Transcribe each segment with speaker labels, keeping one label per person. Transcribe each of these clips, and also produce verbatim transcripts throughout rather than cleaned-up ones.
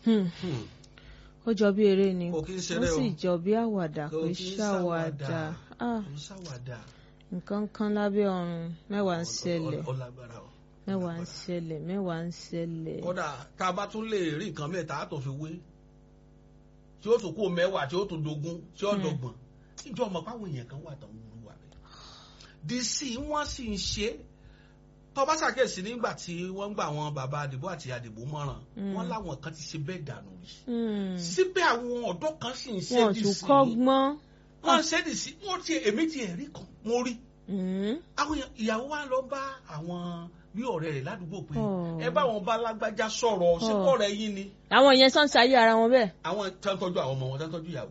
Speaker 1: ó jọ bí eré ni
Speaker 2: Kò kí ń ṣeré
Speaker 1: ó
Speaker 2: o.
Speaker 1: sì jọ bí àwàdà
Speaker 2: Kò
Speaker 1: pé
Speaker 2: kí ń
Speaker 1: ṣàwàdà Ah,
Speaker 2: kò ń ṣàwàdà.
Speaker 1: nǹkan kan lábẹ́ ọ̀run mẹ́wàá ń ṣẹlẹ̀
Speaker 2: Ó lágbára o.
Speaker 1: mẹ́wàá ń ṣẹlẹ̀ mẹ́wàá ń ṣẹlẹ̀.
Speaker 2: Kódà tá a bá tún lè rí nǹkan mẹ́ta á tó fi wé tí ó tún kó mẹ́wàá tí ó tún dogun tí ó dọgbọ̀n ìjọ ọmọ páwọn èèyàn kan wà tán wúru wà bẹ́ẹ̀. dc wọ́n sì ń ṣe tó bá ṣàkíyèsí nígbà tí wọ́n ń gbà wọn bàbá àdìbò àti àdìbò mọ́ràn wọ́n láwọn kan ti ṣe bẹ́ẹ̀ dànù rí. síbẹ̀ àwọn ọ̀dọ́ kan sì ń ṣe
Speaker 1: wọn
Speaker 2: dc
Speaker 1: tún kọ́gbọ́n.
Speaker 2: wọ́n ṣe dc wọ́n ti èmi ti ẹ̀rí kan mo rí. àwọn ìyàwó wa lọ bá àwọn bí ọ̀rẹ́ rẹ̀ ládùúgbò pé ẹ bá wọn bá lágbájá sọ̀rọ̀ sípò rẹ̀ yín ni.
Speaker 1: àwọn yẹn sọ́n ṣayé ara wọn bẹ́ẹ̀.
Speaker 2: àwọn tí wọ́n tọ́jú àwọn ọmọ wọn tí wọ́n tọ́jú ìyàwó.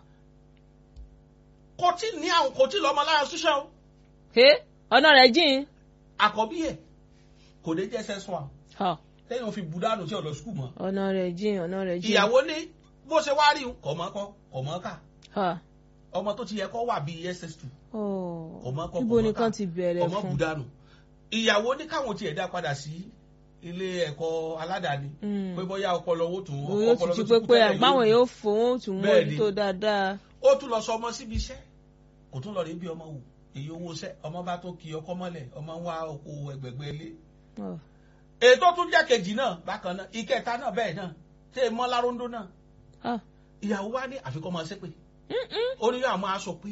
Speaker 2: kò tí ní àwọn kò tí lọ́mọ lára ṣíṣẹ́ o.
Speaker 1: ọ̀nà rẹ̀ jìn.
Speaker 2: àkọ́bí ẹ̀ kò dé jẹ́ sẹ́sùn à. lẹ́yìn òfin budanu tí ò lọ sùkúù mọ́.
Speaker 1: ọ̀nà rẹ̀ jìn ọ̀nà rẹ̀ jìn.
Speaker 2: ìyàwó ní bó ṣe wá rí kọ̀mọ́kọ́ kọ̀mọ́ká ọmọ tó ti yẹ kó wà bíi S S two. kọ̀mọ́kọ́
Speaker 1: ibo nìkan ti bẹ̀rẹ̀ fún.
Speaker 2: ọmọ budanu ìyàwó ní káwọn tiẹ̀ dá padà sí ilé ẹ̀kọ́ aládàáni pé bóyá ọpọlọ owó tún
Speaker 1: ọpọlọ tó tún pé àgbáwọn yóò fowó tún mójútó dáadáa.
Speaker 2: ó tún lọ sọ ọmọ síbi iṣẹ́ kò tún lọ rí bí ọmọ wò èyí owó iṣẹ́ ọmọ bá tó kí ọkọ mọ́lẹ̀ ọmọ ń wá oko ẹgbẹ̀gbẹ̀ ilé. ètò tún jẹ́ kejì náà bákan náà ìkẹta náà bẹ́ẹ̀ náà ṣé mọ́ láróńdó náà ìyàwó wa ní àfikún ọmọ ṣépè ó ní àwọn aṣọ pé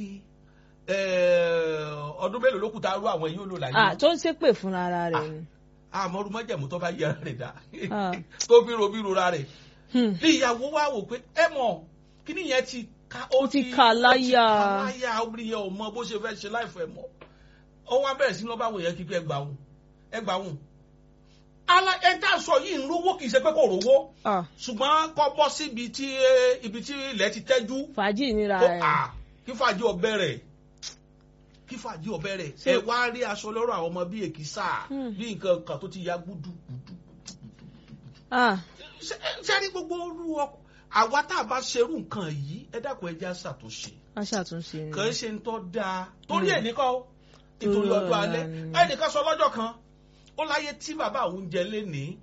Speaker 2: ọdún mélòó ló kù tá a rú àwọn yìí ó lò láyé.
Speaker 1: ah tó ń ṣépè fúnra ara rẹ̀ ni.
Speaker 2: àmọ́rú mọ́jẹ̀mú tó bá yẹra rẹ̀ dá tó bí ro bí rora rẹ̀. ní ìyàwó wa wò pé ẹ mọ̀ kí ni yẹn ti ka
Speaker 1: ó ti kà láyà.
Speaker 2: ó ti kà láyà obìnrin yẹn ò mọ bó ṣe fẹ́ ṣe láìfẹ́ mọ́. ó wá bẹ̀rẹ̀ sí ní lọ́ba wòye kíkẹ́ ẹgbà wọn ẹgbà wọn. ala ẹ tá a sọ yìí ń rówó kì í ṣe pé kò rówó. ṣùgbọ́n kọ́ bọ́ síbi tí ibi tí ilẹ̀ ti tẹ́jú.
Speaker 1: fàájì nira rẹ̀.
Speaker 2: kí fàájì ọbẹ̀ rẹ̀ kí fàájì ọbẹ̀ rẹ̀ ẹ wá rí aṣọ lọ́rọ̀ àwọn ọmọ bíi èkìsà bí nǹkan kan tó ti ya gbúdú gbúdú gbúdú. ṣé ní gbogbo olú ọkọ àwa tá a bá ṣerú nǹkan yìí ẹ dákun ẹ jẹ́ á ṣàtúnṣe.
Speaker 1: a ṣàtúnṣe ni.
Speaker 2: kàn ṣe ń tọ́ dáa torí ẹ̀ nìkan o nítorí ọjọ́ alẹ́ ẹnìkan sọ lọ́jọ́ kan ó láyé tí bàbá òun jẹ lénìí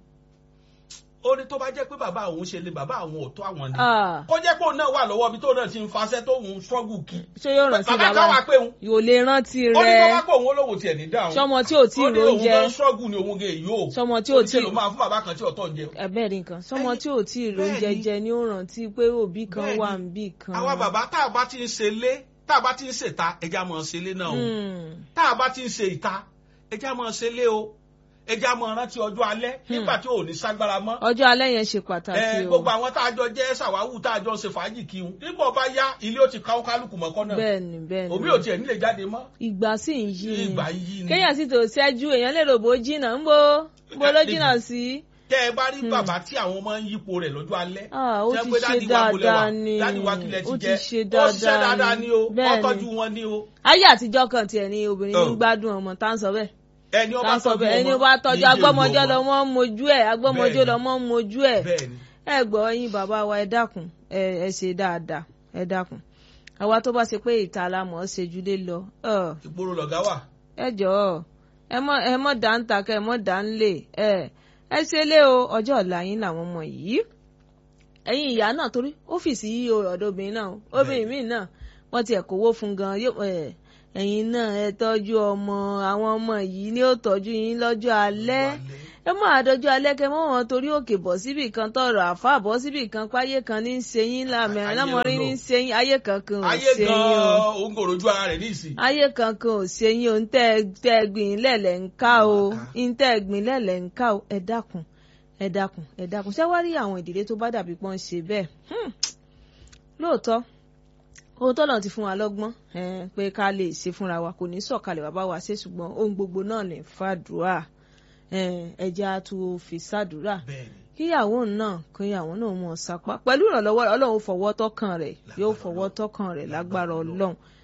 Speaker 2: ó ní tó bá jẹ́ pé bàbá òun ṣe lé bàbá àwọn òótọ́ àwọn ni kó jẹ́ pé òun náà wà lọ́wọ́ bí tó náà ti ń faṣẹ́ tó ń struggle kí.
Speaker 1: ṣé yóò rántí bàbá
Speaker 2: bàbá káwá pé òun.
Speaker 1: yóò lè rántí rẹ.
Speaker 2: ó ní tó bá pé òun olówó tiẹ̀ ní dáhùn.
Speaker 1: sọmọ tí ò tí ì lóúnjẹ.
Speaker 2: ó ní òun bá struggle ni òun gé yìí o.
Speaker 1: sọmọ tí ò tí ì.
Speaker 2: ó ní ṣe ló máa fún bàbá kan tí ọ̀tọ̀ ń jẹ.
Speaker 1: ẹ̀bẹ̀ rí nǹkan sọmọ tí ò tí ì lóúnjẹ jẹ ni ó rántí pé òbí kan wà níbì kan.
Speaker 2: àwa bàbá tá a bá ti ń ṣe lé tá a bá ti ń ṣe ìta ẹja máa ṣe lé náà o tá a bá ti ń ṣe ìta ẹja máa ṣe lé o ẹja máa rántí ọjọ́ alẹ́ nígbà tí ò ní ságbára mọ́.
Speaker 1: ọjọ́ alẹ́ yẹn ṣe pàtàkì o.
Speaker 2: gbogbo àwọn tá a jọ jẹ́ ṣàwáwù tá a jọ ṣe fàájì kí n nígbà ọba yá ilé ó ti káwọ́ kálukú mọ́kọ́ náà.
Speaker 1: bẹ́ẹ̀ni bẹ́ẹ̀ni.
Speaker 2: òbí ò tiẹ̀ nílé jáde mọ́.
Speaker 1: ìgbà sì ń yí ni
Speaker 2: ìgbà ń yí ni.
Speaker 1: kéèyàn sì tó ṣẹ́jú èèyàn lè rò bó jìnnà ń bo bó ló jìnnà sí.
Speaker 2: tẹ́ ẹ bá rí bàbá tí àwọn máa ń yípo rẹ̀ lọ́jọ́ alẹ́.
Speaker 1: ó ti ṣe dáadáa ni ó ti ṣe dáadáa ni
Speaker 2: bẹ́ẹ̀ni
Speaker 1: ayé àtijọ́ kan tiẹ̀ ni obìnrin ń gbádùn ọmọ tá ń sọ bẹ́ẹ̀
Speaker 2: ẹni ọba tọ́jú ọmọ
Speaker 1: ẹni ọba tọ́jú agbọ́mọjọ́ lọ́mọ mojú ẹ̀ agbọ́mọjọ́ lọ́mọ mojú ẹ̀ ẹ gbọ́ ẹ̀yin bàbá wa ẹ dákun ẹ ṣe dáadáa ẹ dákun àwa tó bá ṣe pé ìta la mọ̀ ọ́ ṣe jùlé lọ.
Speaker 2: ìgboro lọ̀gá wà.
Speaker 1: ẹ jọ̀ọ́ ẹ mọ̀ ẹ mọ̀ dá ń ta kẹ́ ẹ mọ̀ dá ń lè ẹ ẹ ṣe lé o ọjọ́ ọ̀la yín làwọn ọmọ yìí ẹ̀yin ìyá náà torí ọ́fíìsì yìí ọ̀dọ̀ obìnrin náà obìnrin míì náà wọ́n ti ẹ̀ kówó fún gan ẹ̀yin náà ẹ tọ́jú ọmọ àwọn ọmọ yìí ni ó tọ́jú yín lọ́jọ́ alẹ́ ẹ mọ àdọ́jọ́ alẹ́ kẹ mọ́ wọn torí òkè bọ̀ síbì kan tọrọ àfa bọ̀ síbì kan páyé kan ní í ṣe yín lámẹ́rin lámọ́rin ní í ṣe yín ayé kankan ò ṣe yín o.
Speaker 2: ayé gan òun kò rojú ara rẹ̀ ní ìsìn.
Speaker 1: ayé kankan ò ṣe yín o ń tẹ́ gbìn lẹ́lẹ̀ ń ká o ń tẹ́ gbìn lẹ́lẹ̀ ń ká o ẹ dákun ẹ dákun ẹ dákun ṣé wàá rí àwọn ìdílé tó bá dàbí pọ́n ṣe bẹ́ẹ̀ lóòótọ́ ohun tọ́lọ̀ ti fún wa lọ́gbọ́n pé ká lè ṣe fúnra wa kò ní sọ̀kalẹ̀ bàbá wa ṣe ṣùgbọ́n ohun gbogbo náà lè fàdúrà ẹja tó fi ṣàdúrà kíyàwó náà kíyàwó náà mọ̀ sápá pẹ̀lú ìrànlọ́wọ́ ọlọ́run fọwọ́ tọ́kàn rẹ̀ yóò fọwọ́ tọ́kàn rẹ̀ lágbára ọlọ́run